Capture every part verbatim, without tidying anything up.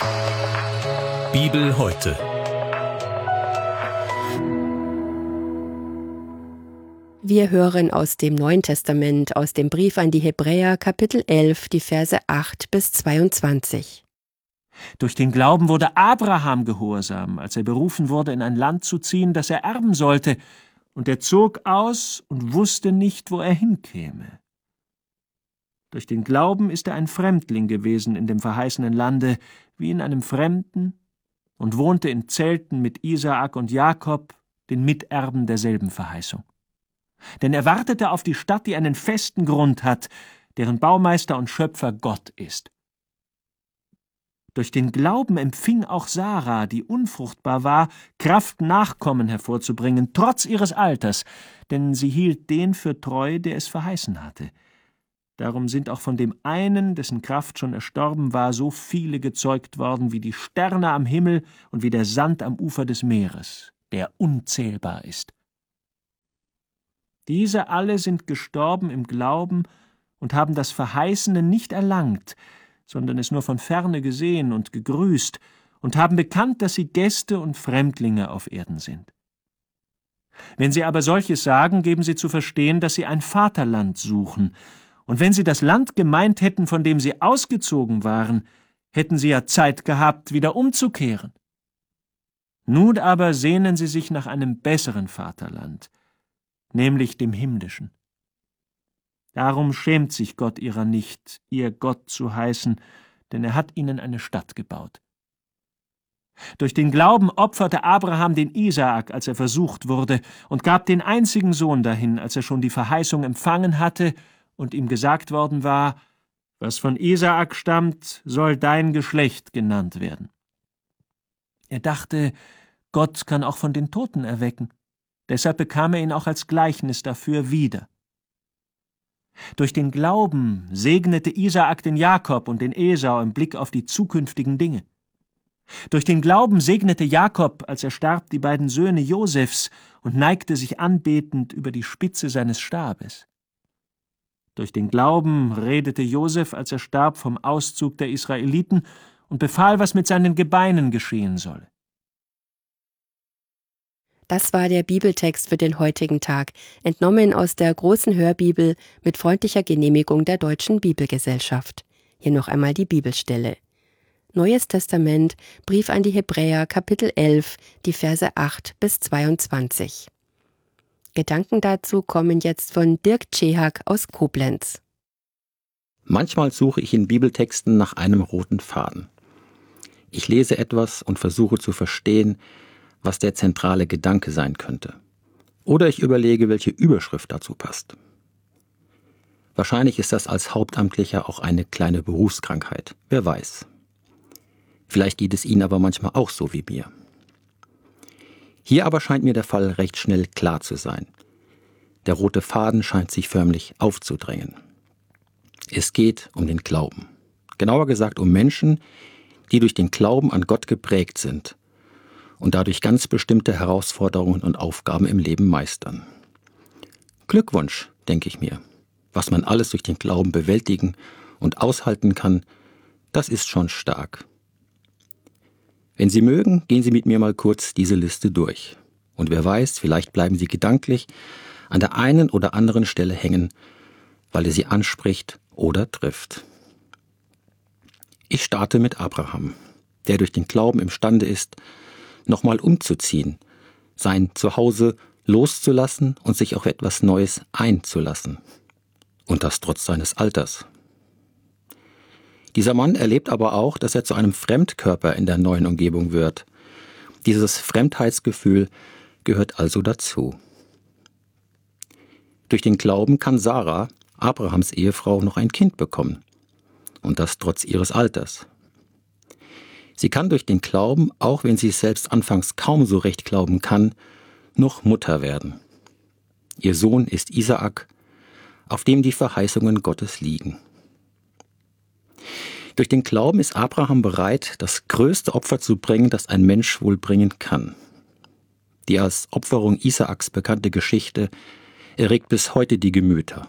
Bibel heute. Wir hören aus dem Neuen Testament, aus dem Brief an die Hebräer, Kapitel elf, die Verse acht bis zweiundzwanzig. Durch den Glauben wurde Abraham gehorsam, als er berufen wurde, in ein Land zu ziehen, das er erben sollte, und er zog aus und wusste nicht, wo er hinkäme. Durch den Glauben ist er ein Fremdling gewesen in dem verheißenen Lande, wie in einem Fremden, und wohnte in Zelten mit Isaak und Jakob, den Miterben derselben Verheißung. Denn er wartete auf die Stadt, die einen festen Grund hat, deren Baumeister und Schöpfer Gott ist. Durch den Glauben empfing auch Sarah, die unfruchtbar war, Kraft, Nachkommen hervorzubringen, trotz ihres Alters, denn sie hielt den für treu, der es verheißen hatte. Darum sind auch von dem einen, dessen Kraft schon erstorben war, so viele gezeugt worden, wie die Sterne am Himmel und wie der Sand am Ufer des Meeres, der unzählbar ist. Diese alle sind gestorben im Glauben und haben das Verheißene nicht erlangt, sondern es nur von ferne gesehen und gegrüßt und haben bekannt, dass sie Gäste und Fremdlinge auf Erden sind. Wenn sie aber solches sagen, geben sie zu verstehen, dass sie ein Vaterland suchen, und wenn sie das Land gemeint hätten, von dem sie ausgezogen waren, hätten sie ja Zeit gehabt, wieder umzukehren. Nun aber sehnen sie sich nach einem besseren Vaterland, nämlich dem himmlischen. Darum schämt sich Gott ihrer nicht, ihr Gott zu heißen, denn er hat ihnen eine Stadt gebaut. Durch den Glauben opferte Abraham den Isaak, als er versucht wurde, und gab den einzigen Sohn dahin, als er schon die Verheißung empfangen hatte und ihm gesagt worden war, was von Isaak stammt, soll dein Geschlecht genannt werden. Er dachte, Gott kann auch von den Toten erwecken. Deshalb bekam er ihn auch als Gleichnis dafür wieder. Durch den Glauben segnete Isaak den Jakob und den Esau im Blick auf die zukünftigen Dinge. Durch den Glauben segnete Jakob, als er starb, die beiden Söhne Josefs und neigte sich anbetend über die Spitze seines Stabes. Durch den Glauben redete Josef, als er starb, vom Auszug der Israeliten und befahl, was mit seinen Gebeinen geschehen solle. Das war der Bibeltext für den heutigen Tag, entnommen aus der großen Hörbibel mit freundlicher Genehmigung der Deutschen Bibelgesellschaft. Hier noch einmal die Bibelstelle. Neues Testament, Brief an die Hebräer, Kapitel elf, die Verse acht bis zweiundzwanzig. Gedanken dazu kommen jetzt von Dirk Tschehak aus Koblenz. Manchmal suche ich in Bibeltexten nach einem roten Faden. Ich lese etwas und versuche zu verstehen, was der zentrale Gedanke sein könnte. Oder ich überlege, welche Überschrift dazu passt. Wahrscheinlich ist das als Hauptamtlicher auch eine kleine Berufskrankheit, wer weiß. Vielleicht geht es Ihnen aber manchmal auch so wie mir. Hier aber scheint mir der Fall recht schnell klar zu sein. Der rote Faden scheint sich förmlich aufzudrängen. Es geht um den Glauben. Genauer gesagt um Menschen, die durch den Glauben an Gott geprägt sind und dadurch ganz bestimmte Herausforderungen und Aufgaben im Leben meistern. Glückwunsch, denke ich mir. Was man alles durch den Glauben bewältigen und aushalten kann, das ist schon stark. Wenn Sie mögen, gehen Sie mit mir mal kurz diese Liste durch. Und wer weiß, vielleicht bleiben Sie gedanklich an der einen oder anderen Stelle hängen, weil er Sie anspricht oder trifft. Ich starte mit Abraham, der durch den Glauben imstande ist, nochmal umzuziehen, sein Zuhause loszulassen und sich auf etwas Neues einzulassen. Und das trotz seines Alters. Dieser Mann erlebt aber auch, dass er zu einem Fremdkörper in der neuen Umgebung wird. Dieses Fremdheitsgefühl gehört also dazu. Durch den Glauben kann Sarah, Abrahams Ehefrau, noch ein Kind bekommen. Und das trotz ihres Alters. Sie kann durch den Glauben, auch wenn sie es selbst anfangs kaum so recht glauben kann, noch Mutter werden. Ihr Sohn ist Isaak, auf dem die Verheißungen Gottes liegen. Durch den Glauben ist Abraham bereit, das größte Opfer zu bringen, das ein Mensch wohl bringen kann. Die als Opferung Isaaks bekannte Geschichte erregt bis heute die Gemüter.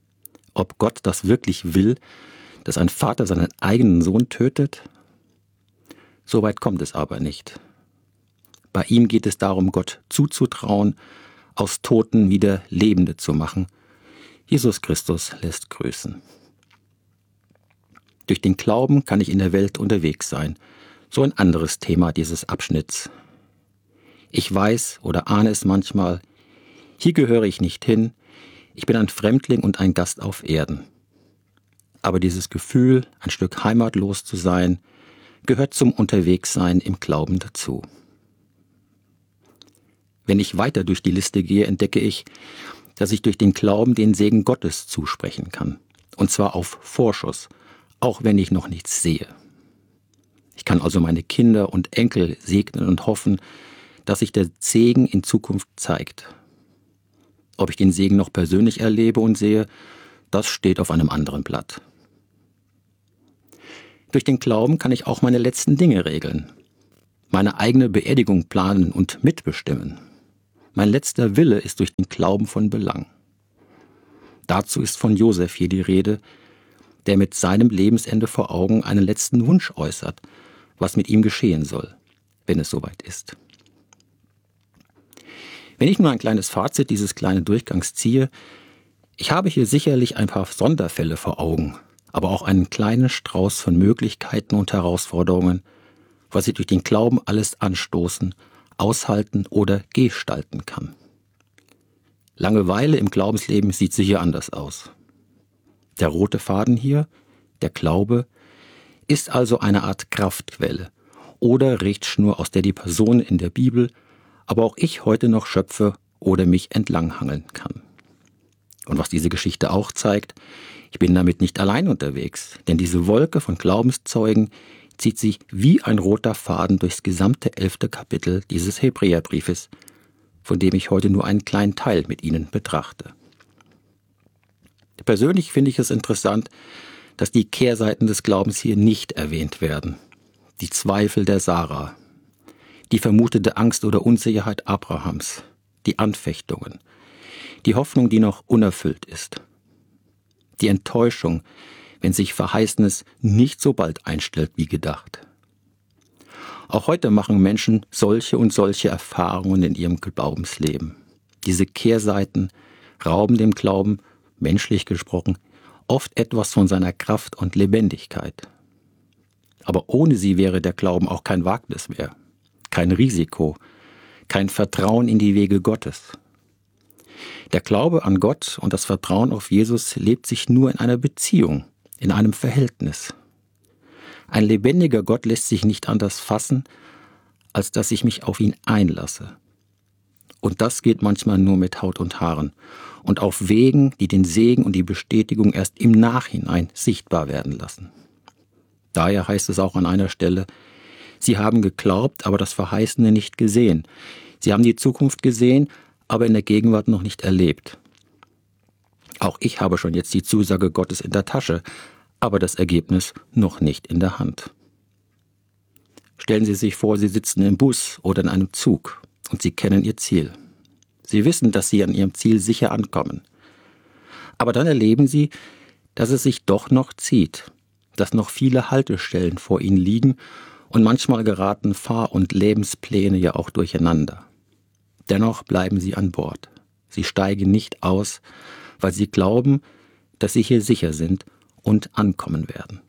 Ob Gott das wirklich will, dass ein Vater seinen eigenen Sohn tötet? So weit kommt es aber nicht. Bei ihm geht es darum, Gott zuzutrauen, aus Toten wieder Lebende zu machen. Jesus Christus lässt grüßen. Durch den Glauben kann ich in der Welt unterwegs sein. So ein anderes Thema dieses Abschnitts. Ich weiß oder ahne es manchmal, hier gehöre ich nicht hin, ich bin ein Fremdling und ein Gast auf Erden. Aber dieses Gefühl, ein Stück heimatlos zu sein, gehört zum Unterwegssein im Glauben dazu. Wenn ich weiter durch die Liste gehe, entdecke ich, dass ich durch den Glauben den Segen Gottes zusprechen kann. Und zwar auf Vorschuss, auch wenn ich noch nichts sehe. Ich kann also meine Kinder und Enkel segnen und hoffen, dass sich der Segen in Zukunft zeigt. Ob ich den Segen noch persönlich erlebe und sehe, das steht auf einem anderen Blatt. Durch den Glauben kann ich auch meine letzten Dinge regeln, meine eigene Beerdigung planen und mitbestimmen. Mein letzter Wille ist durch den Glauben von Belang. Dazu ist von Josef hier die Rede, der mit seinem Lebensende vor Augen einen letzten Wunsch äußert, was mit ihm geschehen soll, wenn es soweit ist. Wenn ich nur ein kleines Fazit dieses kleinen Durchgangs ziehe, ich habe hier sicherlich ein paar Sonderfälle vor Augen, aber auch einen kleinen Strauß von Möglichkeiten und Herausforderungen, was ich durch den Glauben alles anstoßen, aushalten oder gestalten kann. Langeweile im Glaubensleben sieht sicher anders aus. Der rote Faden hier, der Glaube, ist also eine Art Kraftquelle oder Richtschnur, aus der die Person in der Bibel, aber auch ich heute noch schöpfe oder mich entlanghangeln kann. Und was diese Geschichte auch zeigt, ich bin damit nicht allein unterwegs, denn diese Wolke von Glaubenszeugen zieht sich wie ein roter Faden durchs gesamte elfte Kapitel dieses Hebräerbriefes, von dem ich heute nur einen kleinen Teil mit Ihnen betrachte. Persönlich finde ich es interessant, dass die Kehrseiten des Glaubens hier nicht erwähnt werden. Die Zweifel der Sarah, die vermutete Angst oder Unsicherheit Abrahams, die Anfechtungen, die Hoffnung, die noch unerfüllt ist, die Enttäuschung, wenn sich Verheißenes nicht so bald einstellt wie gedacht. Auch heute machen Menschen solche und solche Erfahrungen in ihrem Glaubensleben. Diese Kehrseiten rauben dem Glauben, menschlich gesprochen, oft etwas von seiner Kraft und Lebendigkeit. Aber ohne sie wäre der Glauben auch kein Wagnis mehr, kein Risiko, kein Vertrauen in die Wege Gottes. Der Glaube an Gott und das Vertrauen auf Jesus lebt sich nur in einer Beziehung, in einem Verhältnis. Ein lebendiger Gott lässt sich nicht anders fassen, als dass ich mich auf ihn einlasse. Und das geht manchmal nur mit Haut und Haaren und auf Wegen, die den Segen und die Bestätigung erst im Nachhinein sichtbar werden lassen. Daher heißt es auch an einer Stelle, sie haben geglaubt, aber das Verheißene nicht gesehen. Sie haben die Zukunft gesehen, aber in der Gegenwart noch nicht erlebt. Auch ich habe schon jetzt die Zusage Gottes in der Tasche, aber das Ergebnis noch nicht in der Hand. Stellen Sie sich vor, Sie sitzen im Bus oder in einem Zug und Sie kennen Ihr Ziel. Sie wissen, dass Sie an Ihrem Ziel sicher ankommen. Aber dann erleben Sie, dass es sich doch noch zieht, dass noch viele Haltestellen vor Ihnen liegen und manchmal geraten Fahr- und Lebenspläne ja auch durcheinander. Dennoch bleiben Sie an Bord. Sie steigen nicht aus, weil Sie glauben, dass Sie hier sicher sind und ankommen werden.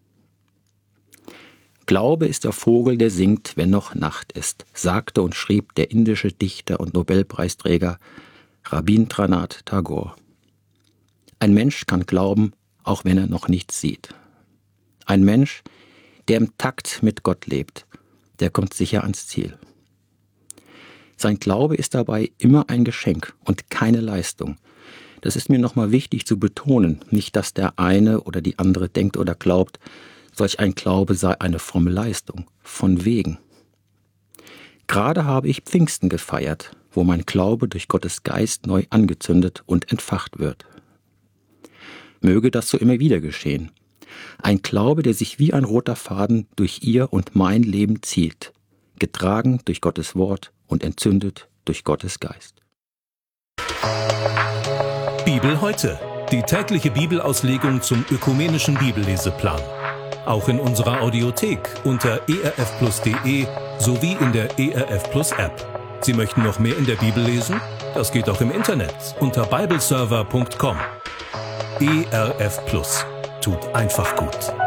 Glaube ist der Vogel, der singt, wenn noch Nacht ist, sagte und schrieb der indische Dichter und Nobelpreisträger Rabindranath Tagore. Ein Mensch kann glauben, auch wenn er noch nichts sieht. Ein Mensch, der im Takt mit Gott lebt, der kommt sicher ans Ziel. Sein Glaube ist dabei immer ein Geschenk und keine Leistung. Das ist mir nochmal wichtig zu betonen, nicht, dass der eine oder die andere denkt oder glaubt, solch ein Glaube sei eine fromme Leistung, von wegen. Gerade habe ich Pfingsten gefeiert, wo mein Glaube durch Gottes Geist neu angezündet und entfacht wird. Möge das so immer wieder geschehen. Ein Glaube, der sich wie ein roter Faden durch Ihr und mein Leben zieht, getragen durch Gottes Wort und entzündet durch Gottes Geist. Bibel heute, die tägliche Bibelauslegung zum ökumenischen Bibelleseplan. Auch in unserer Audiothek unter e r f plus punkt d e sowie in der E R F Plus App. Sie möchten noch mehr in der Bibel lesen? Das geht auch im Internet unter bibleserver punkt com. E R F Plus tut einfach gut.